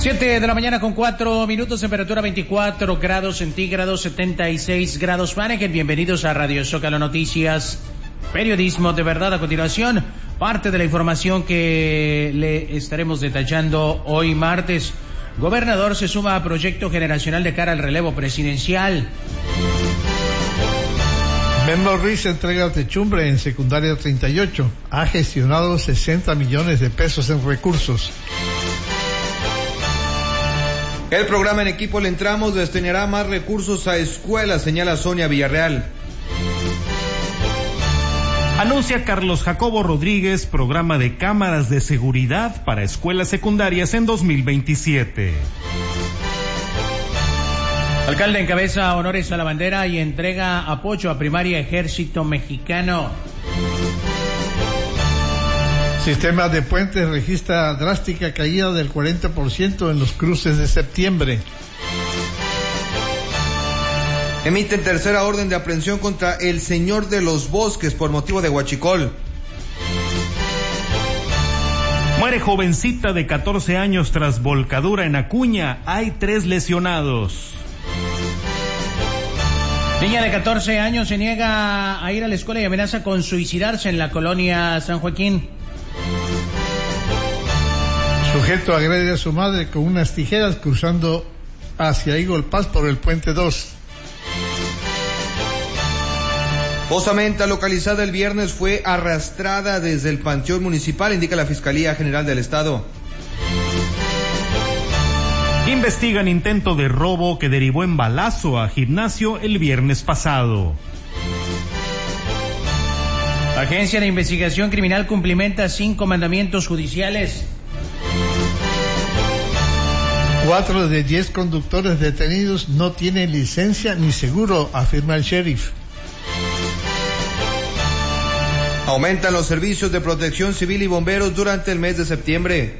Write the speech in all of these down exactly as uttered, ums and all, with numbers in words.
Siete de la mañana con cuatro minutos, temperatura veinticuatro grados centígrados, setenta y seis grados Fahrenheit. Bienvenidos a Radio Zócalo Noticias, periodismo de verdad. A continuación, parte de la información que le estaremos detallando hoy martes. Gobernador se suma a proyecto generacional de cara al relevo presidencial. Memo Ruiz entrega techumbre en secundaria treinta y ocho. Ha gestionado sesenta millones de pesos en recursos. El programa En Equipo Le Entramos destinará más recursos a escuelas, señala Sonia Villarreal. Anuncia Carlos Jacobo Rodríguez programa de cámaras de seguridad para escuelas secundarias en dos mil veintisiete. Alcalde encabeza honores a la bandera y entrega apoyo a Primaria Ejército Mexicano. Sistema de puentes registra drástica caída del cuarenta por ciento en los cruces de septiembre. Emiten tercera orden de aprehensión contra el señor de los bosques por motivo de huachicol. Muere jovencita de catorce años tras volcadura en Acuña. Hay tres lesionados. Niña de catorce años se niega a ir a la escuela y amenaza con suicidarse en la colonia San Joaquín. Sujeto agrede a su madre con unas tijeras cruzando hacia Eagle Pass por el puente dos. Osamenta, localizada el viernes, fue arrastrada desde el Panteón Municipal, indica la Fiscalía General del Estado. Investigan intento de robo que derivó en balazo a gimnasio el viernes pasado. Agencia de Investigación Criminal cumplimenta cinco mandamientos judiciales. Cuatro de diez conductores detenidos no tienen licencia ni seguro, afirma el sheriff. Aumentan los servicios de protección civil y bomberos durante el mes de septiembre.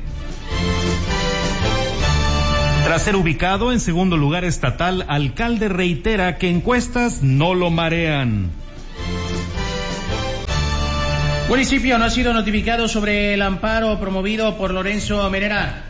Tras ser ubicado en segundo lugar estatal, alcalde reitera que encuestas no lo marean. Municipio no ha sido notificado sobre el amparo promovido por Lorenzo Menera.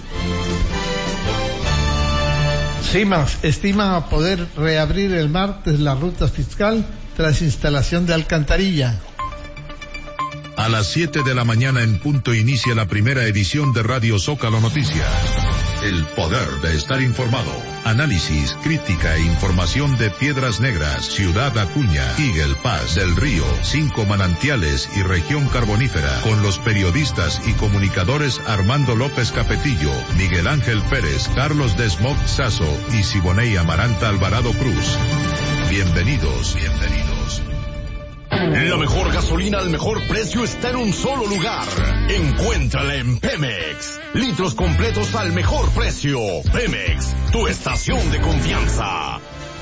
CIMAS estima poder reabrir el martes la ruta fiscal tras instalación de alcantarilla. A las siete de la mañana en punto inicia la primera edición de Radio Zócalo Noticias. El poder de estar informado. Análisis, crítica e información de Piedras Negras, Ciudad Acuña, Eagle Pass, Del Río, Cinco Manantiales y Región Carbonífera, con los periodistas y comunicadores Armando López Capetillo, Miguel Ángel Pérez, Carlos Desmog Sazo y Siboney Amaranta Alvarado Cruz. Bienvenidos, bienvenidos. La mejor gasolina al mejor precio está en un solo lugar. Encuéntrala en Pemex. Litros completos al mejor precio. Pemex, tu estación de confianza.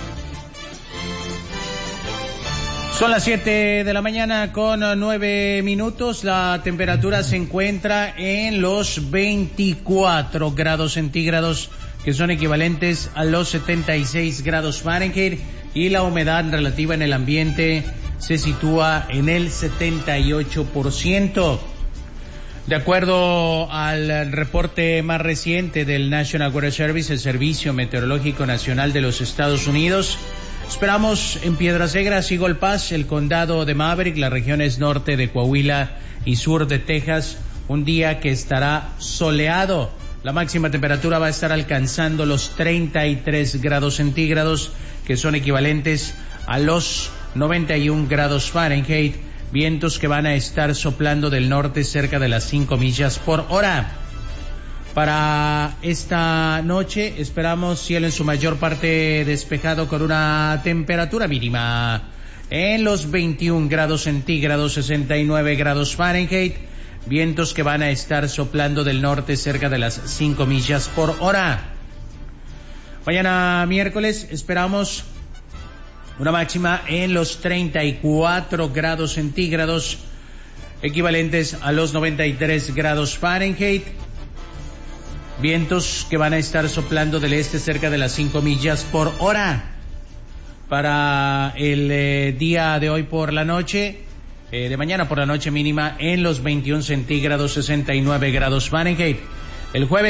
Son las siete de la mañana con nueve minutos. La temperatura se encuentra en los veinticuatro grados centígrados, que son equivalentes a los setenta y seis grados Fahrenheit, y la humedad relativa en el ambiente se sitúa en el setenta y ocho por ciento. De acuerdo al reporte más reciente del National Weather Service, el Servicio Meteorológico Nacional de los Estados Unidos, esperamos en Piedras Negras, Eagle Pass, el condado de Maverick, las regiones norte de Coahuila y sur de Texas, un día que estará soleado. La máxima temperatura va a estar alcanzando los treinta y tres grados centígrados, que son equivalentes a los noventa y un grados Fahrenheit, vientos que van a estar soplando del norte cerca de las cinco millas por hora. Para esta noche esperamos cielo en su mayor parte despejado con una temperatura mínima en los veintiún grados centígrados, sesenta y nueve grados Fahrenheit, vientos que van a estar soplando del norte cerca de las cinco millas por hora. Mañana miércoles esperamos una máxima en los treinta y cuatro grados centígrados, equivalentes a los noventa y tres grados Fahrenheit. Vientos que van a estar soplando del este cerca de las cinco millas por hora. Para el eh, día de hoy por la noche, eh, de mañana por la noche, mínima en los veintiún centígrados, sesenta y nueve grados Fahrenheit. El jueves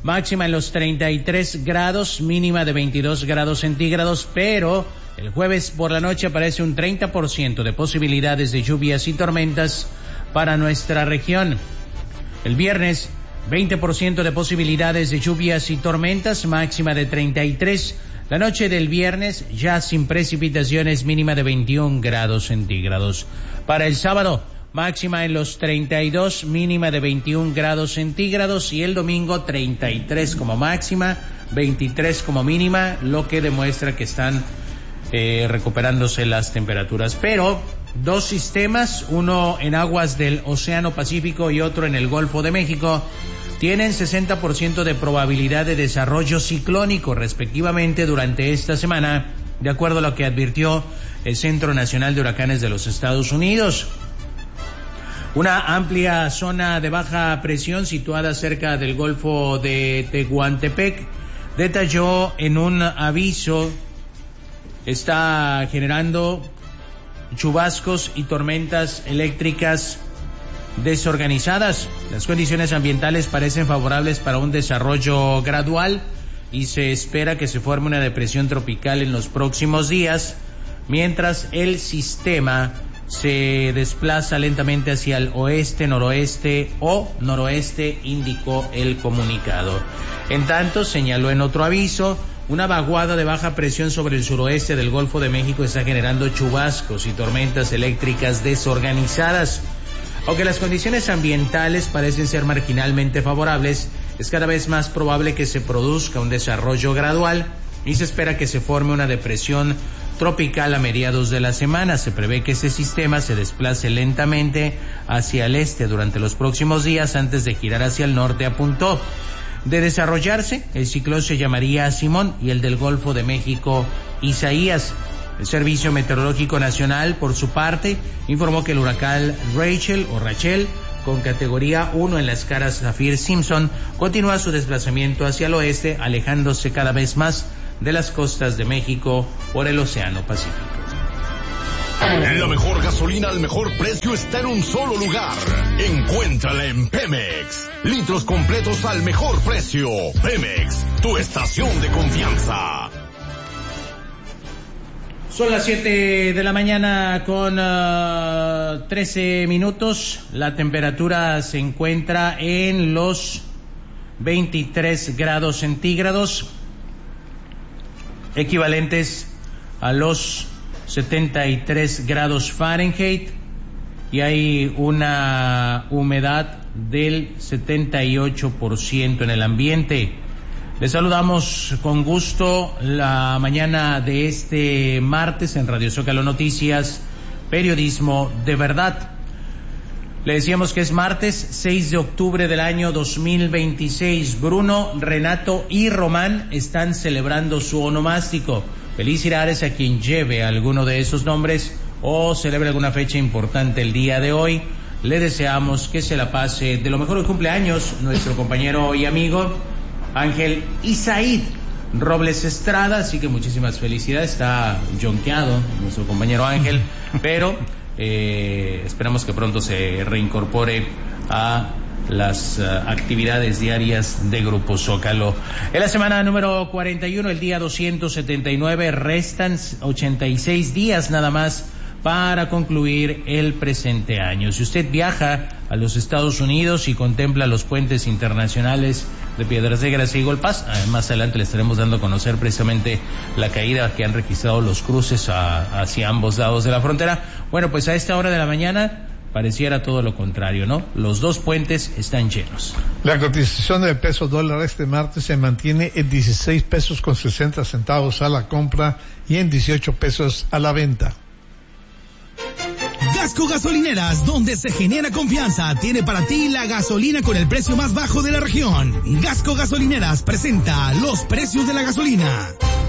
máxima en los treinta y tres grados, mínima de veintidós grados centígrados, pero el jueves por la noche aparece un treinta por ciento de posibilidades de lluvias y tormentas para nuestra región. El viernes, veinte por ciento de posibilidades de lluvias y tormentas, máxima de treinta y tres. La noche del viernes, ya sin precipitaciones, mínima de veintiún grados centígrados. Para el sábado, máxima en los treinta y dos, mínima de veintiún grados centígrados, y el domingo treinta y tres como máxima, veintitrés como mínima, lo que demuestra que están eh, recuperándose las temperaturas. Pero dos sistemas, uno en aguas del Océano Pacífico y otro en el Golfo de México, tienen sesenta por ciento de probabilidad de desarrollo ciclónico respectivamente durante esta semana, de acuerdo a lo que advirtió el Centro Nacional de Huracanes de los Estados Unidos. Una amplia zona de baja presión situada cerca del Golfo de Tehuantepec detalló en un aviso está generando chubascos y tormentas eléctricas desorganizadas. Las condiciones ambientales parecen favorables para un desarrollo gradual y se espera que se forme una depresión tropical en los próximos días, mientras el sistema se desplaza lentamente hacia el oeste, noroeste o noroeste, indicó el comunicado. En tanto, señaló en otro aviso, una vaguada de baja presión sobre el suroeste del Golfo de México está generando chubascos y tormentas eléctricas desorganizadas. Aunque las condiciones ambientales parecen ser marginalmente favorables, es cada vez más probable que se produzca un desarrollo gradual y se espera que se forme una depresión tropical a mediados de la semana. Se prevé que ese sistema se desplace lentamente hacia el este durante los próximos días antes de girar hacia el norte, apuntó. De desarrollarse, el ciclón se llamaría Simón y el del Golfo de México, Isaías. El Servicio Meteorológico Nacional, por su parte, informó que el huracán Rachel o Rachel, con categoría uno en la escala Saffir-Simpson, continúa su desplazamiento hacia el oeste, alejándose cada vez más de las costas de México por el Océano Pacífico. La mejor gasolina al mejor precio está en un solo lugar. Encuéntrala en Pemex. Litros completos al mejor precio. Pemex, tu estación de confianza. Son las siete de la mañana con uh, trece minutos. La temperatura se encuentra en los veintitrés grados centígrados, equivalentes a los setenta y tres grados Fahrenheit, y hay una humedad del setenta y ocho por ciento en el ambiente. Les saludamos con gusto la mañana de este martes en Radio Zócalo Noticias, periodismo de verdad. Le decíamos que es martes seis de octubre del año dos mil veintiséis. Bruno, Renato y Román están celebrando su onomástico. Felicidades a quien lleve alguno de esos nombres o celebre alguna fecha importante el día de hoy. Le deseamos que se la pase de lo mejor de cumpleaños nuestro compañero y amigo Ángel Isaid Robles Estrada, así que muchísimas felicidades. Está jonqueado nuestro compañero Ángel, pero eh, esperamos que pronto se reincorpore a las uh, actividades diarias de Grupo Zócalo. En la semana número cuarenta y uno, el día doscientos setenta y nueve, restan ochenta y seis días nada más para concluir el presente año. Si usted viaja a los Estados Unidos y contempla los puentes internacionales de Piedras Negras y Golpaz, más adelante le estaremos dando a conocer precisamente la caída que han registrado los cruces a, hacia ambos lados de la frontera. Bueno, pues a esta hora de la mañana pareciera todo lo contrario, ¿no? Los dos puentes están llenos. La cotización del peso dólar este martes se mantiene en dieciséis pesos con sesenta centavos a la compra y en dieciocho pesos a la venta. Gasco Gasolineras, donde se genera confianza, tiene para ti la gasolina con el precio más bajo de la región. Gasco Gasolineras presenta los precios de la gasolina.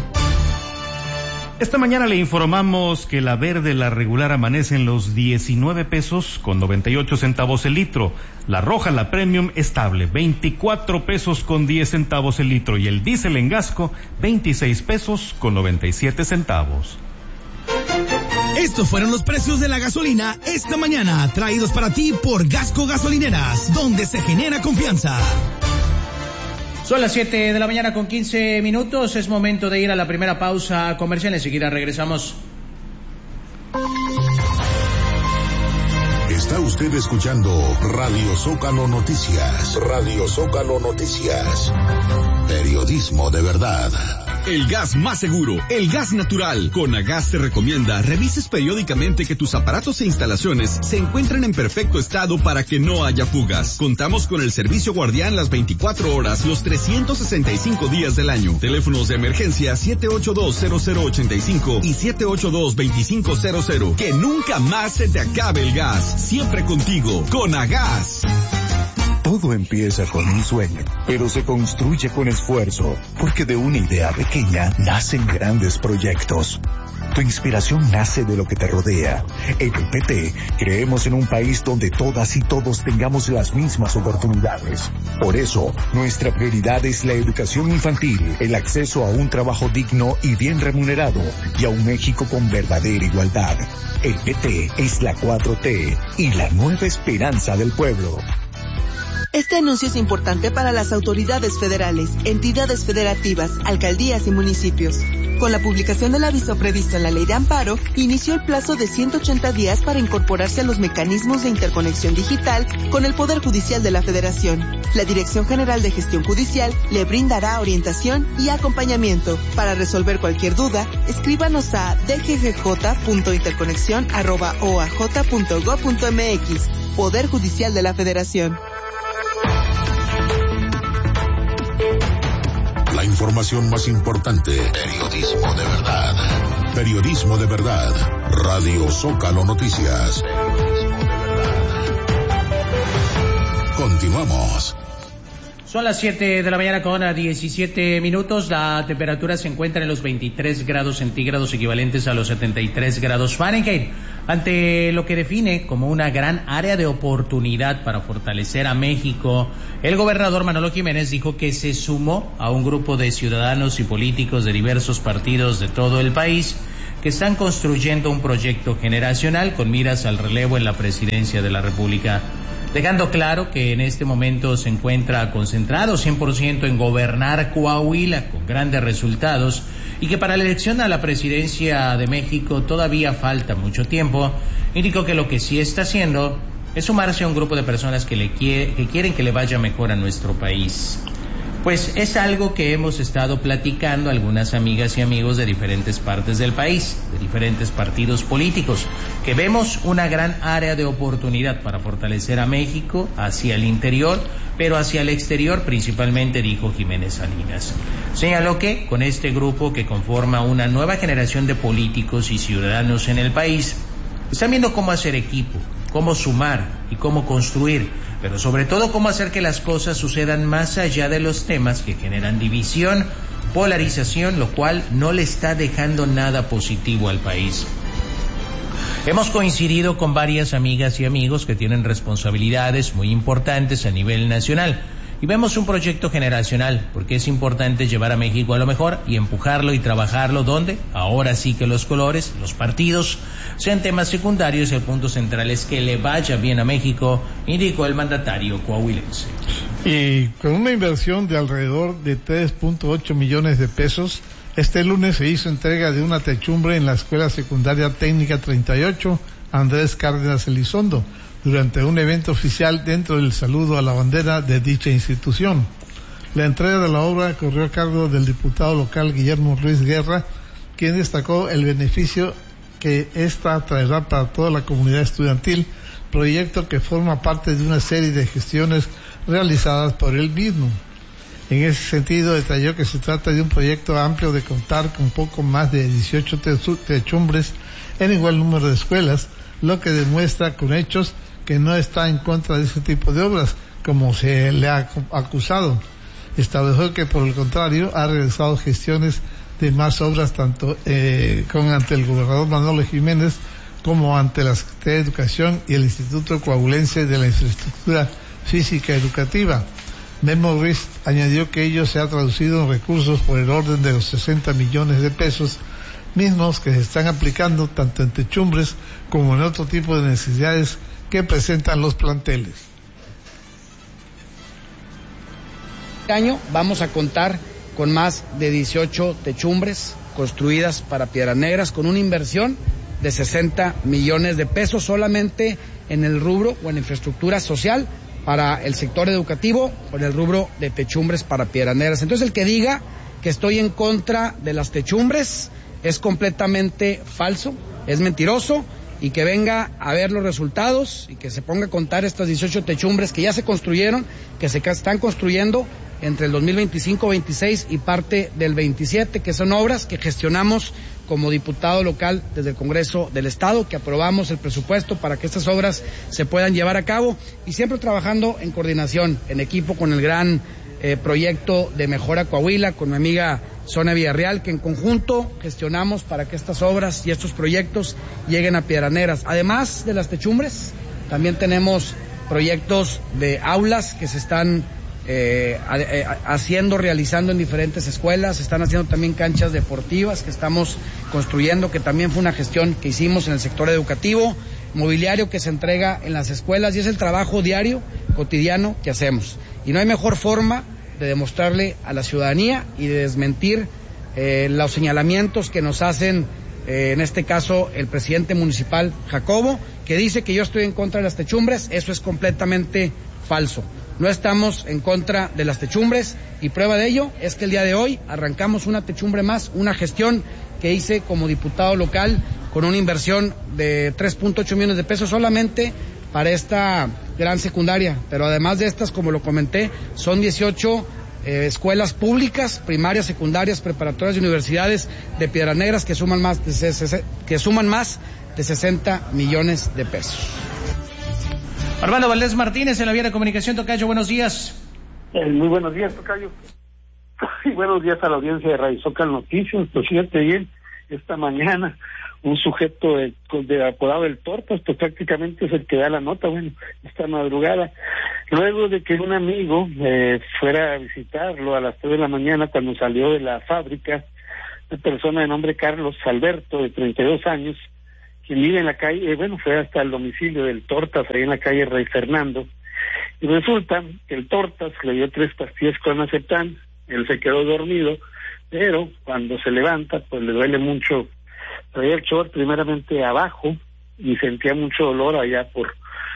Esta mañana le informamos que la verde, la regular, amanece en los diecinueve pesos con noventa y ocho centavos el litro. La roja, la premium, estable, veinticuatro pesos con diez centavos el litro. Y el diésel en Gasco, veintiséis pesos con noventa y siete centavos. Estos fueron los precios de la gasolina esta mañana, traídos para ti por Gasco Gasolineras, donde se genera confianza. Son las siete de la mañana con quince minutos. Es momento de ir a la primera pausa comercial. Enseguida regresamos. Está usted escuchando Radio Zócalo Noticias. Radio Zócalo Noticias. Periodismo de verdad. El gas más seguro, el gas natural. Conagas te recomienda revises periódicamente que tus aparatos e instalaciones se encuentren en perfecto estado para que no haya fugas. Contamos con el servicio guardián las veinticuatro horas, los trescientos sesenta y cinco días del año. Teléfonos de emergencia siete ocho dos cero cero ocho cinco y siete ocho dos dos cinco cero cero. Que nunca más se te acabe el gas. Siempre contigo, Conagas. Todo empieza con un sueño, pero se construye con esfuerzo, porque de una idea pequeña nacen grandes proyectos. Tu inspiración nace de lo que te rodea. En el P T creemos en un país donde todas y todos tengamos las mismas oportunidades. Por eso, nuestra prioridad es la educación infantil, el acceso a un trabajo digno y bien remunerado, y a un México con verdadera igualdad. El P T es la cuatro T y la nueva esperanza del pueblo. Este anuncio es importante para las autoridades federales, entidades federativas, alcaldías y municipios. Con la publicación del aviso previsto en la Ley de Amparo, inició el plazo de ciento ochenta días para incorporarse a los mecanismos de interconexión digital con el Poder Judicial de la Federación. La Dirección General de Gestión Judicial le brindará orientación y acompañamiento. Para resolver cualquier duda, escríbanos a d g g j punto interconexión arroba o a j punto gob punto m x. Poder Judicial de la Federación. La información más importante. Periodismo de verdad. Periodismo de verdad. Radio Zócalo Noticias. Continuamos. Son las siete de la mañana con diecisiete minutos. La temperatura se encuentra en los veintitrés grados centígrados, equivalentes a los setenta y tres grados Fahrenheit. Ante lo que define como una gran área de oportunidad para fortalecer a México, el gobernador Manolo Jiménez dijo que se sumó a un grupo de ciudadanos y políticos de diversos partidos de todo el país que están construyendo un proyecto generacional con miras al relevo en la presidencia de la República, dejando claro que en este momento se encuentra concentrado cien por ciento en gobernar Coahuila con grandes resultados y que para la elección a la presidencia de México todavía falta mucho tiempo. Indicó que lo que sí está haciendo es sumarse a un grupo de personas que, le quiere, que quieren que le vaya mejor a nuestro país. Pues es algo que hemos estado platicando algunas amigas y amigos de diferentes partes del país, de diferentes partidos políticos, que vemos una gran área de oportunidad para fortalecer a México hacia el interior, pero hacia el exterior principalmente, dijo Jiménez Salinas. Señaló que con este grupo que conforma una nueva generación de políticos y ciudadanos en el país, están viendo cómo hacer equipo, cómo sumar y cómo construir, pero sobre todo cómo hacer que las cosas sucedan más allá de los temas que generan división, polarización, lo cual no le está dejando nada positivo al país. Hemos coincidido con varias amigas y amigos que tienen responsabilidades muy importantes a nivel nacional y vemos un proyecto generacional, porque es importante llevar a México a lo mejor y empujarlo y trabajarlo donde ahora sí que los colores, los partidos, sean temas secundarios y el punto central es que le vaya bien a México, indicó el mandatario coahuilense. Y con una inversión de alrededor de tres punto ocho millones de pesos, este lunes se hizo entrega de una techumbre en la Escuela Secundaria Técnica treinta y ocho Andrés Cárdenas Elizondo, durante un evento oficial dentro del saludo a la bandera de dicha institución. La entrega de la obra corrió a cargo del diputado local Guillermo Ruiz Guerra, quien destacó el beneficio que esta traerá para toda la comunidad estudiantil, proyecto que forma parte de una serie de gestiones realizadas por él mismo. En ese sentido, detalló que se trata de un proyecto amplio de contar con poco más de dieciocho techumbres en igual número de escuelas, lo que demuestra con hechos que no está en contra de ese tipo de obras, como se le ha acusado. Estableció que, por el contrario, ha realizado gestiones de más obras tanto eh, con ante el gobernador Manolo Jiménez como ante la Secretaría de Educación y el Instituto Coahuilense de la Infraestructura Física Educativa. Memo Ruiz añadió que ello se ha traducido en recursos por el orden de los sesenta millones de pesos, mismos que se están aplicando tanto en techumbres como en otro tipo de necesidades que presentan los planteles. Este año vamos a contar con más de dieciocho techumbres construidas para Piedras Negras, con una inversión de sesenta millones de pesos solamente en el rubro o en infraestructura social para el sector educativo o en el rubro de techumbres para Piedras Negras. Entonces, el que diga que estoy en contra de las techumbres es completamente falso, es mentiroso, y que venga a ver los resultados y que se ponga a contar estas dieciocho techumbres que ya se construyeron, que se están construyendo entre el dos mil veinticinco veintiséis y parte del veintisiete, que son obras que gestionamos como diputado local desde el Congreso del Estado, que aprobamos el presupuesto para que estas obras se puedan llevar a cabo, y siempre trabajando en coordinación, en equipo con el gran eh, proyecto de Mejora Coahuila, con mi amiga Sonia Villarreal, que en conjunto gestionamos para que estas obras y estos proyectos lleguen a Piedras Negras. Además de las techumbres, también tenemos proyectos de aulas que se están Eh, eh, haciendo, realizando en diferentes escuelas, se están haciendo también canchas deportivas que estamos construyendo, que también fue una gestión que hicimos en el sector educativo, mobiliario que se entrega en las escuelas, y es el trabajo diario, cotidiano que hacemos. Y no hay mejor forma de demostrarle a la ciudadanía y de desmentir eh, los señalamientos que nos hacen, eh, en este caso, el presidente municipal Jacobo, que dice que yo estoy en contra de las techumbres. Eso es completamente falso. No estamos en contra de las techumbres, y prueba de ello es que el día de hoy arrancamos una techumbre más, una gestión que hice como diputado local con una inversión de tres punto ocho millones de pesos solamente para esta gran secundaria. Pero además de estas, como lo comenté, son dieciocho eh, escuelas públicas, primarias, secundarias, preparatorias y universidades de Piedras Negras que suman más de, que suman más de sesenta millones de pesos. Armando Valdés Martínez, en la vía de comunicación. Tocayo, buenos días. Eh, muy buenos días, Tocayo. Y buenos días a la audiencia de Radio Zócalo Noticias. Pues fíjate bien, esta mañana un sujeto de, de apodado El Tortas, pues prácticamente es el que da la nota, bueno, esta madrugada, luego de que un amigo eh, fuera a visitarlo a las tres de la mañana cuando salió de la fábrica, una persona de nombre Carlos Alberto, de treinta y dos años, quien vive en la calle, eh, bueno, fue hasta el domicilio del Tortas, ahí en la calle Rey Fernando, y resulta que el Tortas le dio tres pastillas con clonazepam, él se quedó dormido, pero cuando se levanta, pues le duele mucho, traía el short primeramente abajo, y sentía mucho dolor allá por,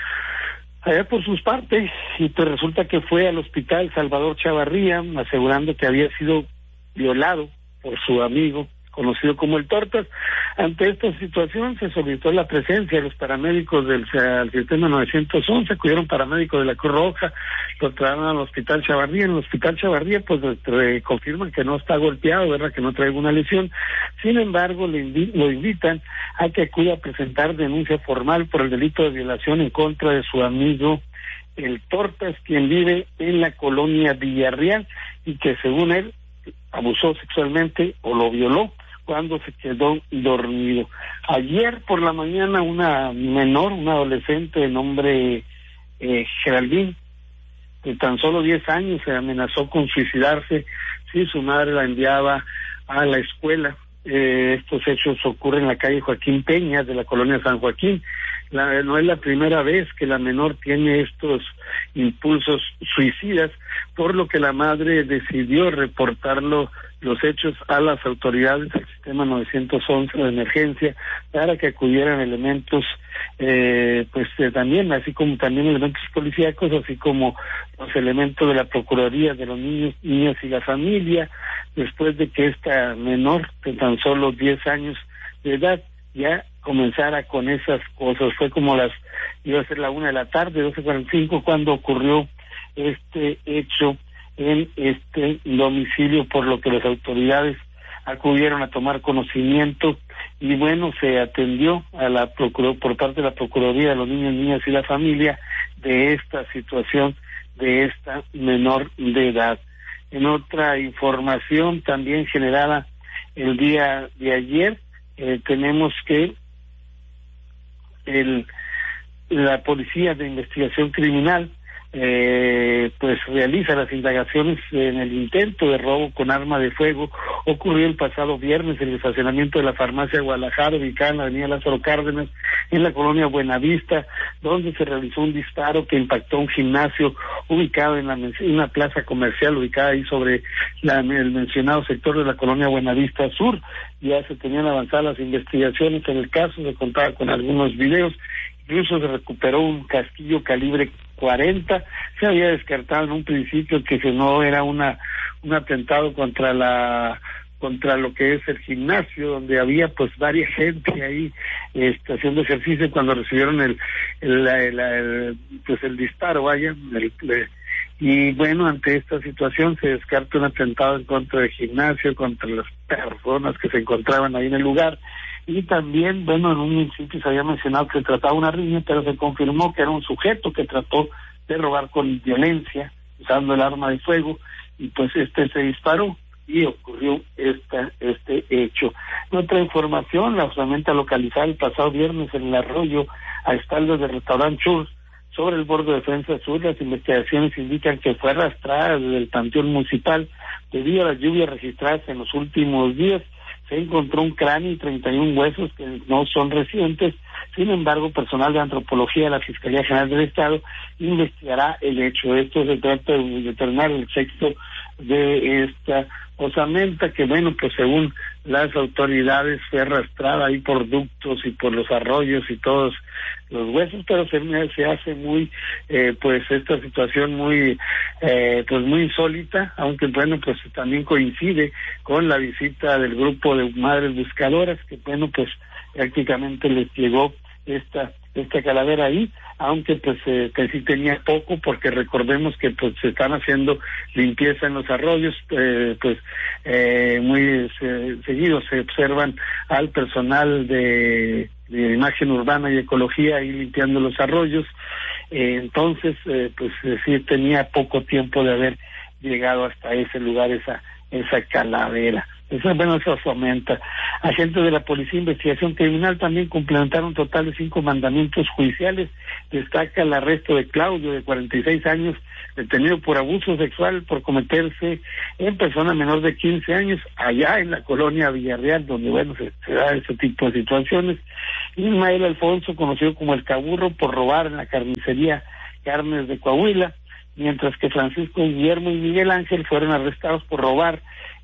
allá por sus partes, y pues resulta que fue al hospital Salvador Chavarría, asegurando que había sido violado por su amigo, conocido como el Tortas. Ante esta situación se solicitó la presencia de los paramédicos del al sistema nueve once, acudieron paramédicos de la Cruz Roja, lo trajeron al hospital Chavarría. En el hospital Chavarría pues le confirman que no está golpeado, verdad, que no trae alguna lesión. Sin embargo, le invi- lo invitan a que acuda a presentar denuncia formal por el delito de violación en contra de su amigo el Tortas, quien vive en la colonia Villarreal y que según él abusó sexualmente o lo violó cuando se quedó dormido. Ayer por la mañana una menor, una adolescente de nombre eh, Geraldine, de tan solo diez años, se amenazó con suicidarse si su madre la enviaba a la escuela. Eh, estos hechos ocurren en la calle Joaquín Peña de la colonia San Joaquín. La, no es la primera vez que la menor tiene estos impulsos suicidas, por lo que la madre decidió reportarlo, los hechos, a las autoridades del sistema nueve once de emergencia para que acudieran elementos, eh, pues eh, también, así como también elementos policíacos, así como los elementos de la Procuraduría de los Niños, Niñas y la Familia, después de que esta menor, de tan solo diez años de edad, ya comenzara con esas cosas. Fue como las, iba a ser la una de la tarde, doce cuarenta y cinco, cuando ocurrió este hecho en este domicilio, por lo que las autoridades acudieron a tomar conocimiento y bueno, se atendió a la procur- por parte de la Procuraduría de los Niños, Niñas y la Familia de esta situación de esta menor de edad. En otra información también generada el día de ayer, eh, tenemos que el la Policía de Investigación Criminal eh, pues realiza las indagaciones en el intento de robo con arma de fuego ocurrió el pasado viernes en el estacionamiento de la farmacia Guadalajara, ubicada en la avenida Lázaro Cárdenas, en la colonia Buenavista, donde se realizó un disparo que impactó un gimnasio ubicado en la, una plaza comercial ubicada ahí sobre la, el mencionado sector de la colonia Buenavista Sur. Ya se tenían avanzadas las investigaciones en el caso, se contaba con algunos videos, incluso se recuperó un casquillo calibre cuarenta, se había descartado en un principio que si no era una un atentado contra la contra lo que es el gimnasio, donde había pues varias gente ahí este, haciendo ejercicio cuando recibieron el el, el, el pues el disparo, vaya, el, el, y bueno, ante esta situación se descarta un atentado en contra del gimnasio, contra las personas que se encontraban ahí en el lugar. Y también, bueno, en un principio se había mencionado que se trataba de una riña, pero se confirmó que era un sujeto que trató de robar con violencia, usando el arma de fuego, y pues este se disparó y ocurrió esta, este hecho. En otra información, la osamenta localizada el pasado viernes en el arroyo a espaldas del restaurante Chur, sobre el borde de Defensa Sur, las investigaciones indican que fue arrastrada desde el panteón municipal debido a las lluvias registradas en los últimos días. Se encontró un cráneo y treinta y un huesos que no son recientes. Sin embargo, personal de antropología de la Fiscalía General del Estado investigará el hecho. Esto se trata de determinar el sexo de esta osamenta, que bueno, pues según las autoridades fue arrastrada ahí por ductos y por los arroyos y todos los huesos, pero se, se hace muy, eh, pues esta situación muy, eh, pues muy insólita, aunque bueno, pues también coincide con la visita del grupo de madres buscadoras, que bueno, pues prácticamente les llegó esta esta calavera ahí, aunque pues eh, que sí tenía poco, porque recordemos que pues se están haciendo limpieza en los arroyos, eh, pues eh, muy se, seguido se observan al personal de, de imagen urbana y ecología ahí limpiando los arroyos, eh, entonces eh, pues eh, sí tenía poco tiempo de haber llegado hasta ese lugar esa esa calavera. Eso, bueno, eso aumenta. Agentes de la Policía de Investigación Criminal también complementaron un total de cinco mandamientos judiciales. Destaca el arresto de Claudio, de cuarenta y seis años, detenido por abuso sexual por cometerse en persona menor de quince años, allá en la colonia Villarreal, donde, bueno, se, se da ese tipo de situaciones. Ismael Alfonso, conocido como el Caburro, por robar en la carnicería Carnes de Coahuila, mientras que Francisco Guillermo y Miguel Ángel fueron arrestados por robar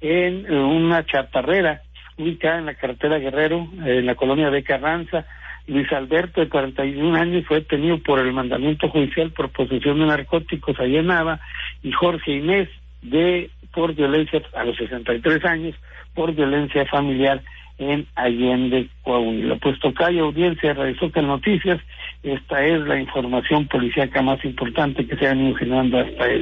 en una chatarrera ubicada en la carretera Guerrero, en la colonia de Carranza. Luis Alberto, de cuarenta y un años, fue detenido por el mandamiento judicial por posesión de narcóticos allá en Nava, y Jorge Inés, de por violencia, a los sesenta y tres años, por violencia familiar en Allende, Coahuila. Pues tocayo audiencia realizó que Noticias, esta es la información policíaca más importante que se ha venido generando hasta el